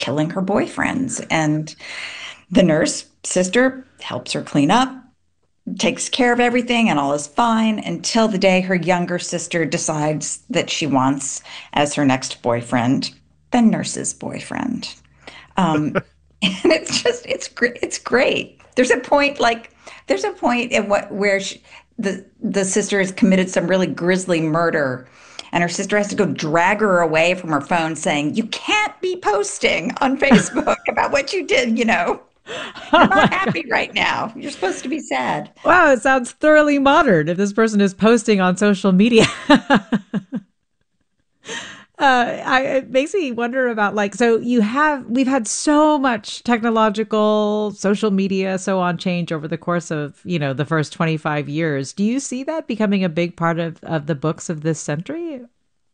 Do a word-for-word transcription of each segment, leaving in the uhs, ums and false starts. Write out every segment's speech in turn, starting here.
killing her boyfriends. And the nurse sister helps her clean up, takes care of everything, and all is fine until the day her younger sister decides that she wants as her next boyfriend the nurse's boyfriend. Um, and it's just it's great. It's great. There's a point like there's a point in what where she, the the sister has committed some really grisly murder, and her sister has to go drag her away from her phone, saying, "You can't be posting on Facebook about what you did. You know, you're Oh not my happy God. right now. You're supposed to be sad." Wow, it sounds thoroughly modern if this person is posting on social media. Uh, I, it makes me wonder about like, so you have, we've had so much technological, social media, so on change over the course of, you know, the first twenty-five years. Do you see that becoming a big part of, of the books of this century?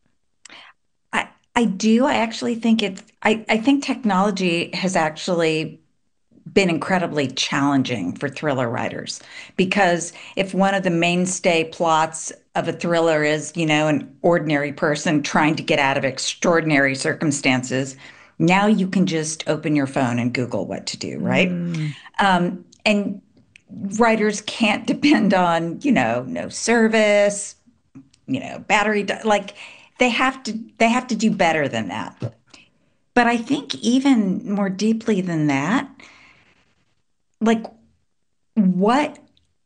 I I do. I actually think it's. I I think technology has actually been incredibly challenging for thriller writers because if one of the mainstay plots of a thriller is, you know, an ordinary person trying to get out of extraordinary circumstances, now you can just open your phone and Google what to do, right? Mm. Um, and writers can't depend on, you know, no service, you know, battery, di- like they have to they have to do better than that. But I think even more deeply than that, like what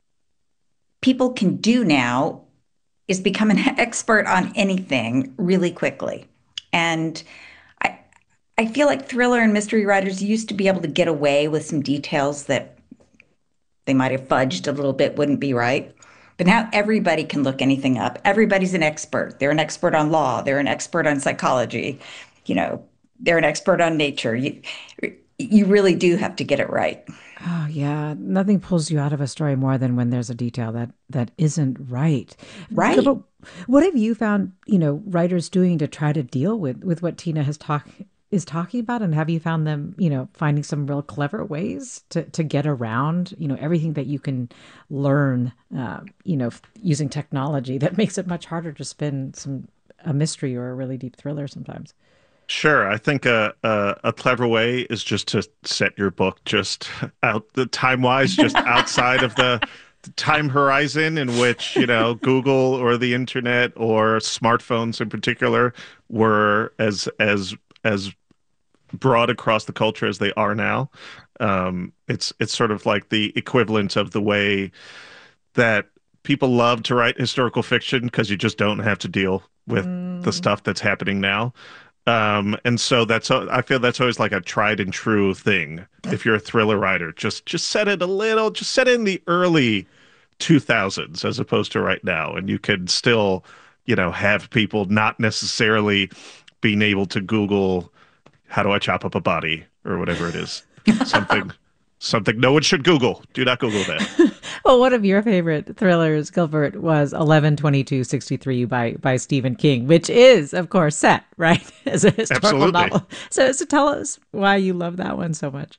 people can do now is become an expert on anything really quickly. And I I feel like thriller and mystery writers used to be able to get away with some details that they might have fudged a little bit, wouldn't be right. But now everybody can look anything up. Everybody's an expert. They're an expert on law. They're an expert on psychology. You know, they're an expert on nature. You, you really do have to get it right. Oh yeah, nothing pulls you out of a story more than when there's a detail that that isn't right. Right. But what have you found, you know, writers doing to try to deal with with what Tina has talk is talking about, and have you found them, you know, finding some real clever ways to to get around, you know, everything that you can learn, uh, you know, using technology that makes it much harder to spin some a mystery or a really deep thriller sometimes. Sure, I think a, a a clever way is just to set your book just out the time wise, just outside of the, the time horizon in which, you know, Google or the internet or smartphones in particular were as as as broad across the culture as they are now. Um, it's it's sort of like the equivalent of the way that people love to write historical fiction because you just don't have to deal with the Mm. stuff that's happening now. Um, and so that's I feel that's always like a tried and true thing. If you're a thriller writer, just just set it a little, just set it in the early two thousands as opposed to right now, and you could still, you know, have people not necessarily being able to Google how do I chop up a body or whatever it is. Something something no one should Google. Do not Google that. Well, one of your favorite thrillers, Gilbert, was eleven twenty-two sixty-three by by Stephen King, which is, of course, set, right, as a historical Absolutely. novel. So, so tell us why you love that one so much.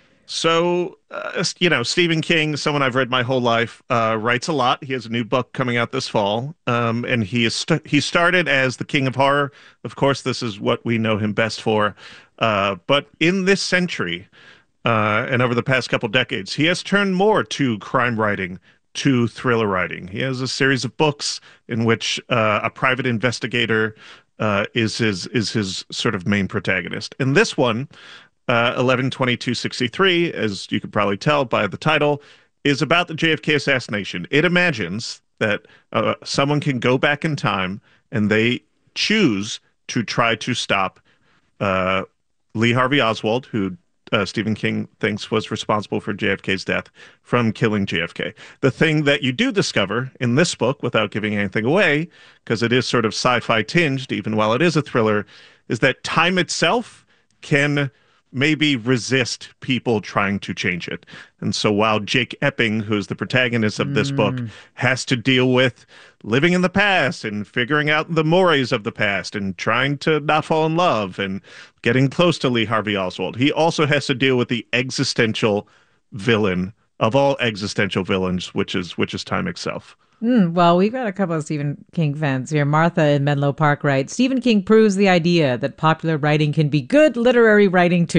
So, uh, you know, Stephen King, someone I've read my whole life, uh, writes a lot. He has a new book coming out this fall, um, and he is st he started as the King of Horror. Of course, this is what we know him best for. Uh, but in this century, uh, and over the past couple decades, he has turned more to crime writing, to thriller writing. He has a series of books in which uh, a private investigator uh, is his is his sort of main protagonist. In this one, uh, eleven twenty-two sixty-three, as you could probably tell by the title, is about the J F K assassination. It imagines that uh, someone can go back in time and they choose to try to stop uh, Lee Harvey Oswald, who uh, Stephen King thinks was responsible for J F K's death, from killing J F K. The thing that you do discover in this book, without giving anything away, because it is sort of sci-fi tinged, even while it is a thriller, is that time itself can maybe resist people trying to change it. And so while Jake Epping, who's the protagonist of this book, Mm. has to deal with living in the past and figuring out the mores of the past and trying to not fall in love and getting close to Lee Harvey Oswald, he also has to deal with the existential villain of all existential villains, which is which is time itself. Mm, well, we've got a couple of Stephen King fans here. Martha in Menlo Park writes, Stephen King proves the idea that popular writing can be good literary writing too.